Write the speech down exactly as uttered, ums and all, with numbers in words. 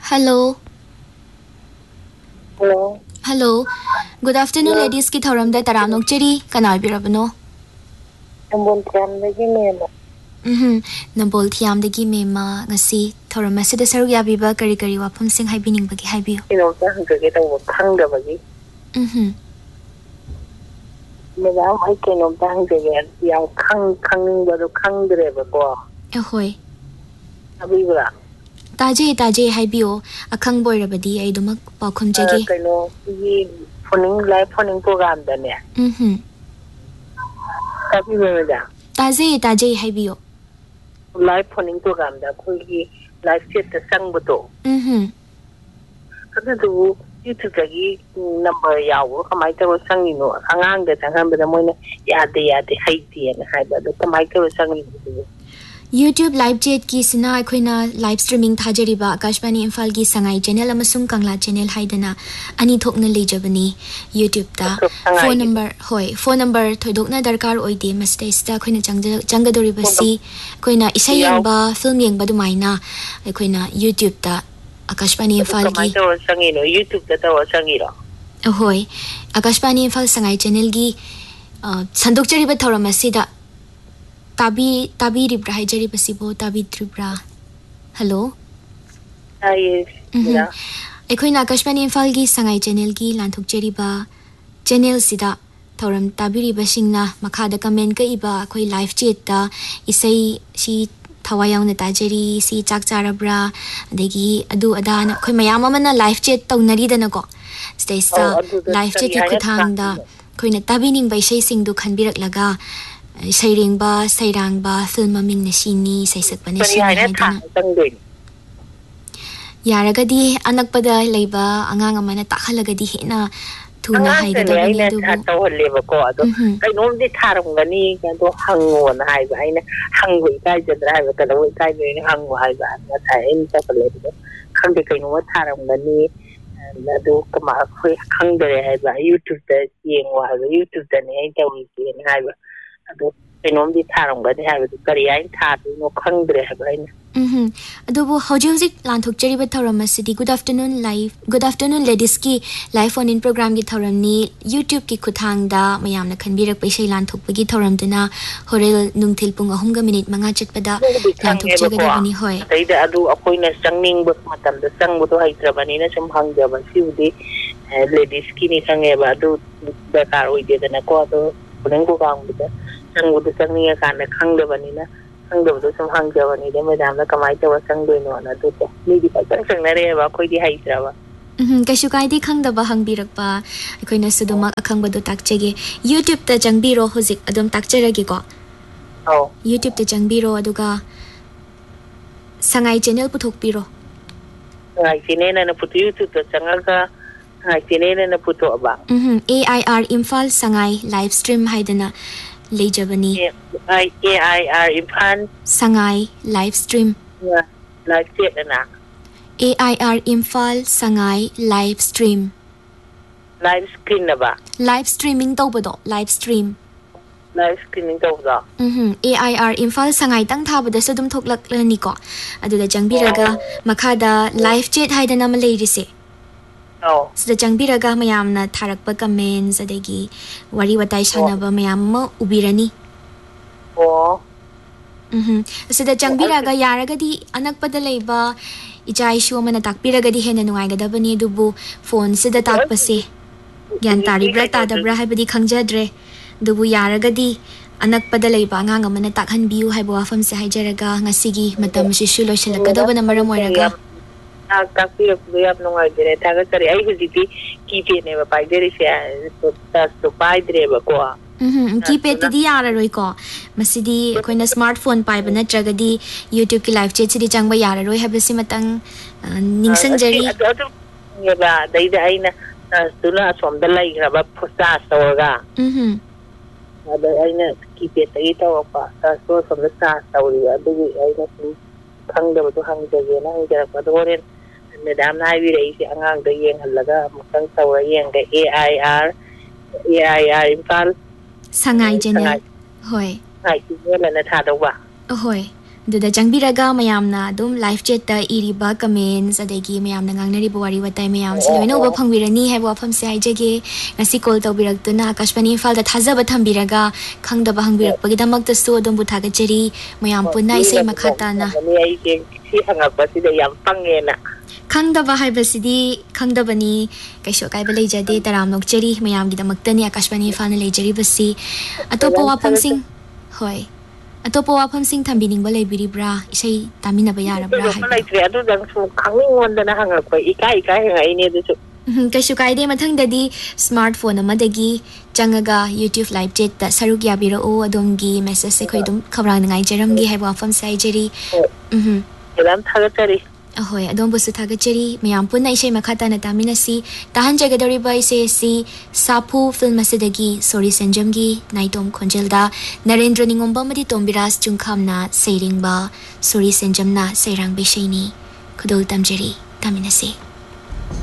Hello. Hello. Hello. Good afternoon, Hello. ladies. Ki thoram da taramnok cheri kana birabano. Nambol thiam dagi mema. Mhm. Nambol thiam dagi mema ngasi thoram asida saru yabiba kari kari wafam sing haibining bagi haibiyo. Kino ta hangge ta wo khangda bagi. Mhm. Madam ai kino ta hangge yang khang khangning ba do khangdre ba ko. Ahoy. Abibra. Taje taje haibiyo akhang boy rabadi ai dumak pakhum jage. Kino yi phoning live phoning program da ne. Mhm. Tapi meda. Taje taje haibiyo. Live phoning program da khoi gi live chat ta sang ba to. Mhm. Kada du YouTube dagi number yawo kamai ta wo sang ni no angang da tangam ba da moina ya de ya de hai de na hai ba do kamai ta wo sang ni. YouTube live chat ki sina akoina live streaming thajariba Akashbani Imphal gi sangai channel amasung Kangla channel haidana ani thokna lejabani YouTube ta phone number hoi phone number thoidokna darkar oide mastay sta akoina changadori basi akoina isai yengba film yengba dumaina akoina YouTube ta Akashbani Imphal gi sangi no YouTube ta tawa sangi ro hoi Akashbani Imphal sangai channel gi sandok chariba thoramasida Tabi tabi ribra hai jari basibo tabi tribra. Hello. Ah yes. Yeah. Ekoi na Akashbani Imphal gi sangai channel gi lanthuk jari ba channel sida thoram tabi riba singna makhada comment ka iba akoi live chat ta isai si thawayang na tajari si chak charabra adegi adu ada na khoi mayam amana live chat tawnari dana ko stay sa live chat ki kuthang da khoi na tabi ning bai sei sing du khanbirak laga Sairing ba, sairang ba, film maming na sini, saisak pa na sini haidana. Yaragadi, anak pa da layba, angang ama na takalagadi hina, tuna haidada ba niya dugo. Angang sa liba ko, ado, kay noon di tarong gani, kanto hango na haiba, ay na hango ikay dyan haiba, kalawa ikay dyan hango haiba, na tayo sa palibo. Kang di kay noon tarong gani, ado, kamakoy, kang dyan haiba, YouTube da, yung haiba, YouTube da niya, yung tawin haiba. Ado penom di tharong ba de ha du kariya in tha du no khangdre ha ba ina mhm ado bo hoji hoji lanthok chari ba thoram asidi good afternoon live good afternoon ladies ki live phone in program gi thoram ni YouTube ki khuthang da mayam na khanbirak paisai lanthok gi thoram duna horel nungthil pung ahum ga minute manga chatpada lanthok chaga da bani hoy dai da adu akoi na sangning bot matam da sang bo to haitra bani na sam hang ja ba siudi ladies ki ni sange ba du da kar oi de na ko to punen ko gang bi sang bu sang ni ka na khang de bani na khang de bu sam hang ja bani de madam na kamai ta wa sang de no na tu to ni di pa sang sang na re ba khoi di hai tra ba mhm kashu kai di khang da ba hang birak pa koi na suduma akhang ba do tak chege YouTube ta jangbi ro hozik adum tak cheragi ko oh YouTube ta jangbi ro aduga sangai channel puthok piro sangai channel na putu YouTube ta sangaga sangai channel na putu ba mhm A I R Imphal sangai live stream haidana lejabani I A I R Imphal sangai live stream live chat na A I R Imphal sangai live stream live screen na ba live streaming tawbado live stream live screening tawda mhm A I R Imphal sangai tang thabada sadum thoklak lani ko aduda jangbiraga makhada live chat haidana ma leirise oh sida jangbiraga mayamna tharakpa comments adegi wari watai sanaba mayam ma ubirani oh mhm sida jangbiraga yaragadi anakpada leiba ijai shu mana takpiragadi hena nungaigadabani dubu phone sida takpase gyan taribra tadabra haibadi khangjadre dubu yaragadi anakpada leiba angang amana takhanbiu haibo wafam se haijaraga ngasigi matam shishu loisalakadabana maram oiraga Tapi aku ya menunggu jadi tahu cari ayu jadi kipe ne ba pai dari saya so tas so pai dari ba ko mhm kipe tadi yara roi ko masidi koina smartphone pai bana tragadi YouTube ki live chat sidi changba yara roi habasi matang ningsang jari ya ba dai dai na tuna som dalai ga ba phosa sawaga mhm ada aina kipe tadi tahu apa so som sa sawri adu aina khang da to hang jage na hang jara pa doren madam na bi rai si angang da yeng halaga mukang sawra yeng da A I R A I R Imphal sangai channel hoi hai ki ne na tha da wa hoi दुदा चंगबिरगा मयामना दुम live chat ता इरिबा comments अदेगी मयामना ngangnariba wari watai mayam se loina uba phangbirani haibo afam se haijege ngasi call tawbiraktuna akashbani imphal da thajaba thambiraga khangdaba hangbirakpagi damakta su adum buthaga jeri mayam punna isai makhata na ni ai je si hangakpa si da yam pangena khangdaba haibasidi khangdabani kaisho kaiba leijade taram nok jeri mayam gi damaktani akashbani imphal na leijeri basi atopa wafam sing hoi atopa wafam sing thambining ba leibiribra isai taminaba yarabra hai ba lai adu dang su khangning wonda na hangakpa ikai ikai hangai ne du su kaisho kaide mathang dadi smartphone amadagi changaga YouTube live chat ta saruk yabira o adomgi message se khoi dum khabrang ngai jeramgi haiba wafam sai jeri mhm elam thagatari ahoy adom busu thagacheri mayam punna isai makhata na taminasi tahan jagadori bai se si sapu film asidagi sorry senjamgi naitom khonjelda narendra ningomba madi tombiras chungkhamna seiringba sorry senjamna seirang beshaini khudol tamjeri taminasi